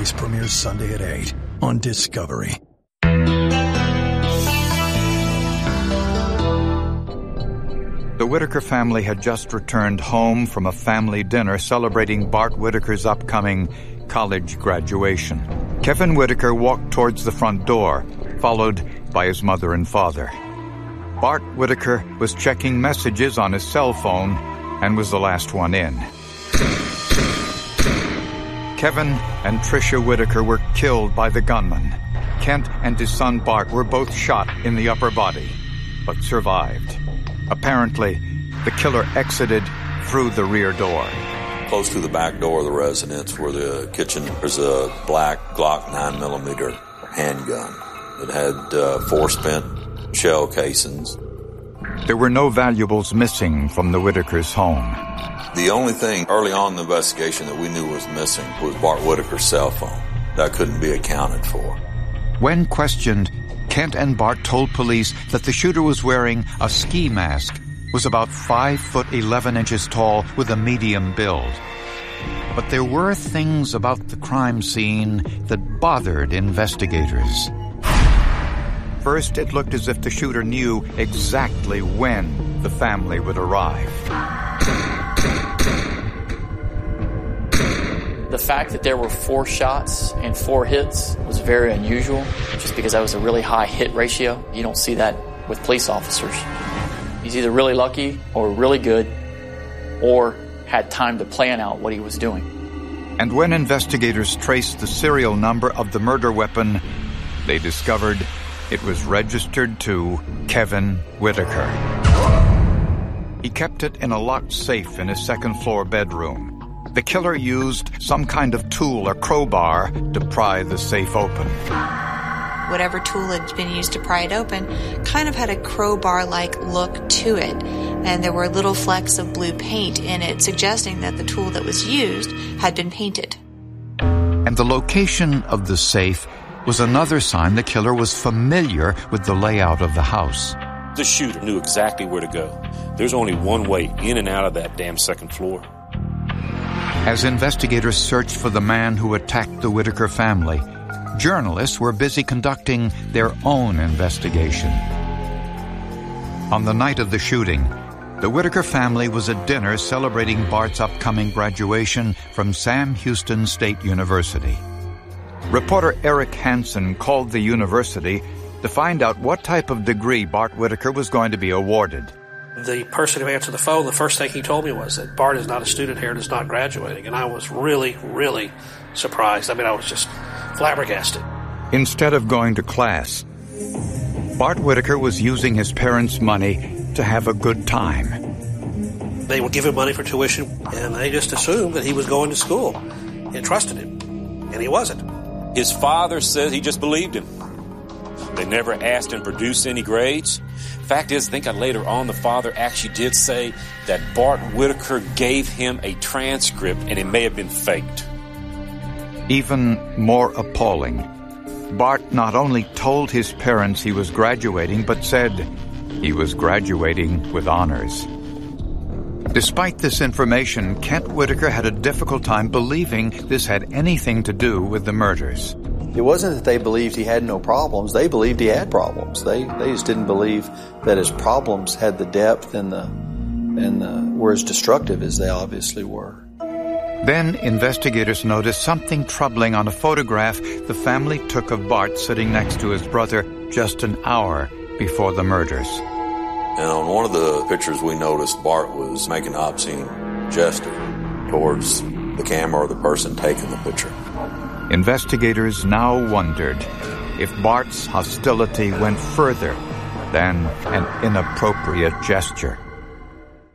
Case premieres Sunday at 8 on Discovery. The Whitaker family had just returned home from a family dinner celebrating Bart Whitaker's upcoming college graduation. Kevin Whitaker walked towards the front door, followed by his mother and father. Bart Whitaker was checking messages on his cell phone and was the last one in. Kevin and Tricia Whitaker were killed by the gunman. Kent and his son Bart were both shot in the upper body, but survived. Apparently, the killer exited through the rear door. Close to the back door of the residence where the kitchen, there's a black Glock 9mm handgun. It had 4 spent shell casings. There were no valuables missing from the Whitakers' home. The only thing early on in the investigation that we knew was missing was Bart Whitaker's cell phone. That couldn't be accounted for. When questioned, Kent and Bart told police that the shooter was wearing a ski mask, was about 5'11" tall with a medium build. But there were things about the crime scene that bothered investigators. First, it looked as if the shooter knew exactly when the family would arrive. The fact that there were 4 shots and 4 hits was very unusual, just because that was a really high hit ratio. You don't see that with police officers. He's either really lucky or really good or had time to plan out what he was doing. And when investigators traced the serial number of the murder weapon, they discovered it was registered to Kevin Whitaker. He kept it in a locked safe in his second-floor bedroom. The killer used some kind of tool or crowbar to pry the safe open. Whatever tool had been used to pry it open kind of had a crowbar-like look to it, and there were little flecks of blue paint in it, suggesting that the tool that was used had been painted. And the location of the safe was another sign the killer was familiar with the layout of the house. The shooter knew exactly where to go. There's only one way in and out of that damn second floor. As investigators searched for the man who attacked the Whitaker family, journalists were busy conducting their own investigation. On the night of the shooting, the Whitaker family was at dinner celebrating Bart's upcoming graduation from Sam Houston State University. Reporter Eric Hansen called the university to find out what type of degree Bart Whitaker was going to be awarded. The person who answered the phone, the first thing he told me was that Bart is not a student here and is not graduating. And I was really, really surprised. I mean, I was just flabbergasted. Instead of going to class, Bart Whitaker was using his parents' money to have a good time. They would give him money for tuition, and they just assumed that he was going to school and trusted him. And he wasn't. His father said he just believed him. They never asked him to produce any grades. Fact is, I think later on the father actually did say that Bart Whitaker gave him a transcript and it may have been faked. Even more appalling, Bart not only told his parents he was graduating, but said he was graduating with honors. Despite this information, Kent Whitaker had a difficult time believing this had anything to do with the murders. It wasn't that they believed he had no problems. They believed he had problems. They just didn't believe that his problems had the depth and were as destructive as they obviously were. Then investigators noticed something troubling on a photograph the family took of Bart sitting next to his brother just an hour before the murders. And on one of the pictures we noticed Bart was making an obscene gesture towards the camera or the person taking the picture. Investigators now wondered if Bart's hostility went further than an inappropriate gesture.